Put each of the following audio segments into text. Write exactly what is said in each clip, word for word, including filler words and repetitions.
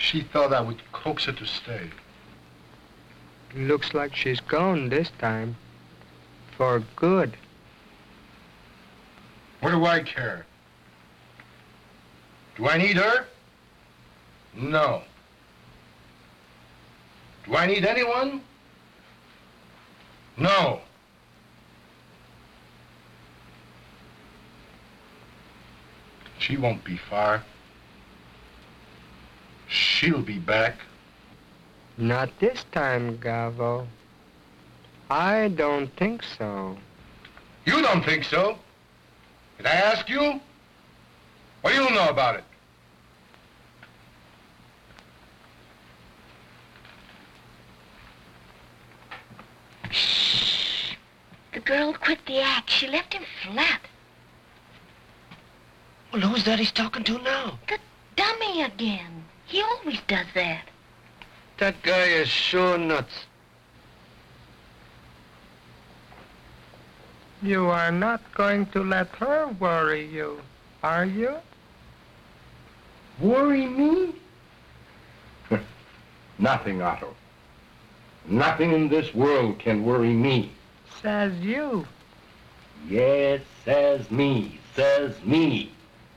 She thought I would coax her to stay. Looks like she's gone this time. For good. What do I care? Do I need her? No. Do I need anyone? No. She won't be far. She'll be back. Not this time, Gavo. I don't think so. You don't think so? Did I ask you? What do you know about it? Shh. The girl quit the act. She left him flat. Well, who's that he's talking to now? The dummy again. He always does that. That guy is so nuts. You are not going to let her worry you, are you? Worry me? Nothing, Otto. Nothing in this world can worry me. Says you. Yes, says me, says me.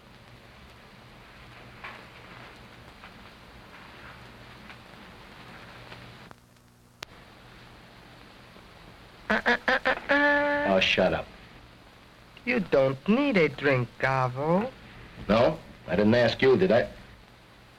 Uh, uh, uh, uh, uh. Oh, shut up. You don't need a drink, Gavo. No? I didn't ask you, did I?